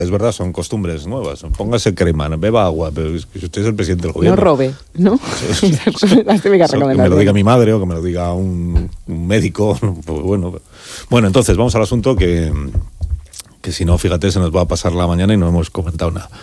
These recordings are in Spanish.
Es verdad, son costumbres nuevas. Póngase crema, beba agua, pero si usted es el presidente del gobierno. No robe, ¿no? Las típicas recomendaciones. Que me lo diga mi madre o que me lo diga un médico. Pues bueno, entonces vamos al asunto que si no, fíjate, se nos va a pasar la mañana y no hemos comentado nada.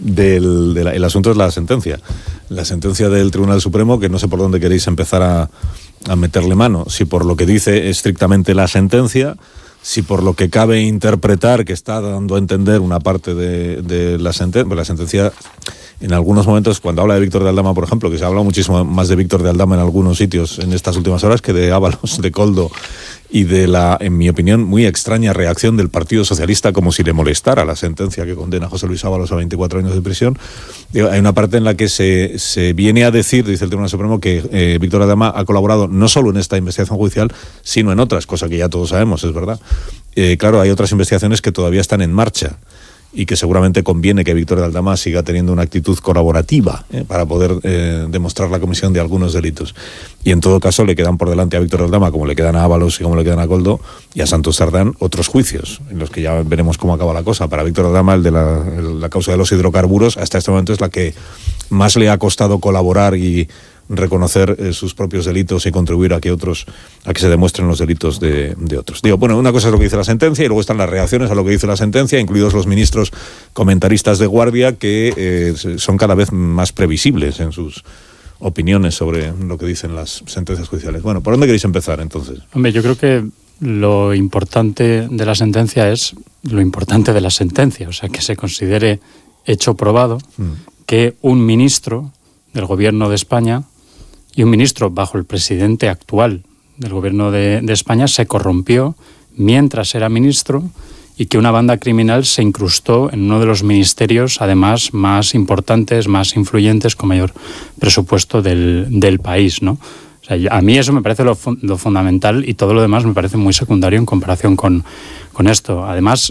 El asunto es la sentencia. La sentencia del Tribunal Supremo, que no sé por dónde queréis empezar a meterle mano. Si por lo que dice estrictamente la sentencia, si por lo que cabe interpretar que está dando a entender una parte de la sentencia. La sentencia, en algunos momentos, cuando habla de Víctor de Aldama, por ejemplo, que se ha hablado muchísimo más de Víctor de Aldama en algunos sitios en estas últimas horas que de Ábalos, de Koldo y de la, en mi opinión, muy extraña reacción del Partido Socialista, como si le molestara la sentencia que condena a José Luis Ábalos a 24 años de prisión. Hay una parte en la que se viene a decir, dice el Tribunal Supremo, que Víctor de Aldama ha colaborado no solo en esta investigación judicial, sino en otras, cosa que ya todos sabemos, es verdad. Claro, hay otras investigaciones que todavía están en marcha y que seguramente conviene que Víctor de Aldama siga teniendo una actitud colaborativa para poder demostrar la comisión de algunos delitos. Y en todo caso le quedan por delante a Víctor de Aldama, como le quedan a Ábalos y como le quedan a Koldo y a Santos Sardán, otros juicios, en los que ya veremos cómo acaba la cosa. Para Víctor de Aldama, el de la causa de los hidrocarburos, hasta este momento es la que más le ha costado colaborar y reconocer sus propios delitos y contribuir a que se demuestren los delitos de otros. Bueno, una cosa es lo que dice la sentencia y luego están las reacciones a lo que dice la sentencia, incluidos los ministros comentaristas de guardia, que son cada vez más previsibles en sus opiniones sobre lo que dicen las sentencias judiciales. Bueno, ¿por dónde queréis empezar entonces? Hombre, yo creo que lo importante de la sentencia es lo importante de la sentencia, o sea, que se considere hecho probado que un ministro del Gobierno de España y un ministro bajo el presidente actual del Gobierno de España se corrompió mientras era ministro y que una banda criminal se incrustó en uno de los ministerios, además, más importantes, más influyentes, con mayor presupuesto del país, ¿no? O sea, a mí eso me parece lo fundamental y todo lo demás me parece muy secundario en comparación con esto. Además,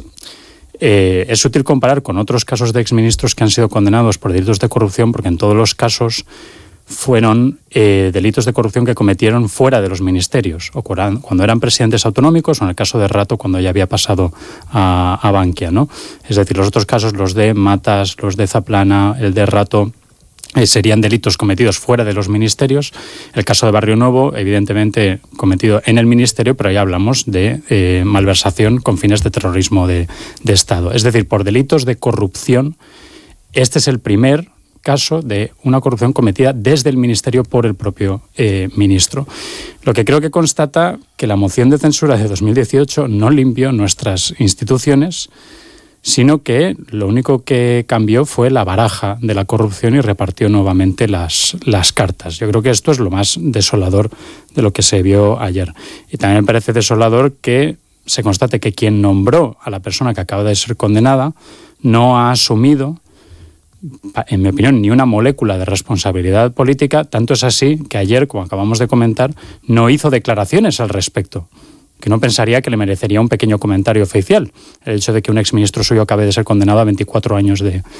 es útil comparar con otros casos de exministros que han sido condenados por delitos de corrupción, porque en todos los casos fueron delitos de corrupción que cometieron fuera de los ministerios, o cuando eran presidentes autonómicos, o en el caso de Rato, cuando ya había pasado a Bankia, ¿no? Es decir, los otros casos, los de Matas, los de Zaplana, el de Rato, serían delitos cometidos fuera de los ministerios. El caso de Barrio Nuevo, evidentemente cometido en el ministerio, pero ya hablamos de malversación con fines de terrorismo de Estado. Es decir, por delitos de corrupción, este es el primer caso de una corrupción cometida desde el ministerio por el propio ministro. Lo que creo que constata que la moción de censura de 2018 no limpió nuestras instituciones, sino que lo único que cambió fue la baraja de la corrupción y repartió nuevamente las cartas. Yo creo que esto es lo más desolador de lo que se vio ayer. Y también me parece desolador que se constate que quien nombró a la persona que acaba de ser condenada no ha asumido, en mi opinión, ni una molécula de responsabilidad política. Tanto es así que ayer, como acabamos de comentar, no hizo declaraciones al respecto, que no pensaría que le merecería un pequeño comentario oficial el hecho de que un exministro suyo acabe de ser condenado a 24 años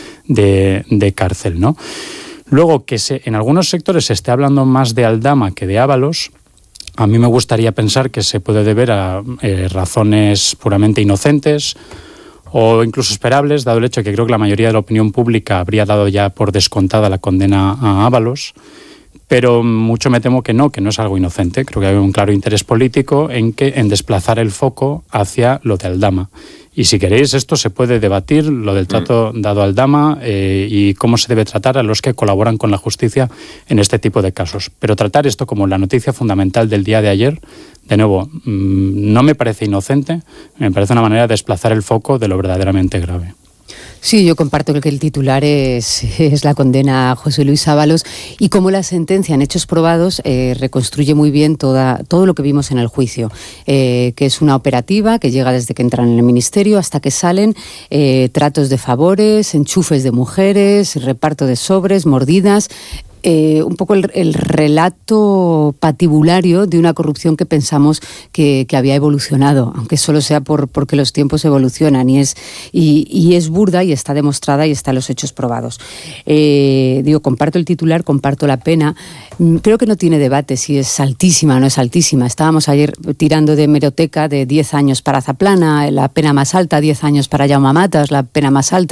de cárcel, ¿no? Luego, que en algunos sectores se esté hablando más de Aldama que de Ábalos, a mí me gustaría pensar que se puede deber a razones puramente inocentes o incluso esperables, dado el hecho de que creo que la mayoría de la opinión pública habría dado ya por descontada la condena a Ábalos, pero mucho me temo que no es algo inocente. Creo que hay un claro interés político en desplazar el foco hacia lo de Aldama. Y si queréis, esto se puede debatir, lo del trato dado a Aldama y cómo se debe tratar a los que colaboran con la justicia en este tipo de casos. Pero tratar esto como la noticia fundamental del día de ayer, de nuevo, no me parece inocente, me parece una manera de desplazar el foco de lo verdaderamente grave. Sí, yo comparto que el titular es la condena a José Luis Ábalos y cómo la sentencia en hechos probados reconstruye muy bien todo lo que vimos en el juicio, que es una operativa que llega desde que entran en el ministerio hasta que salen, tratos de favores, enchufes de mujeres, reparto de sobres, mordidas. Un poco el relato patibulario de una corrupción que pensamos que había evolucionado, aunque solo sea porque los tiempos evolucionan y es burda y está demostrada y está en los hechos probados. Comparto el titular, comparto la pena. Creo que no tiene debate si es altísima o no es altísima. Estábamos ayer tirando de hemeroteca de 10 años para Zaplana, la pena más alta, 10 años para Jaume Matas, la pena más alta.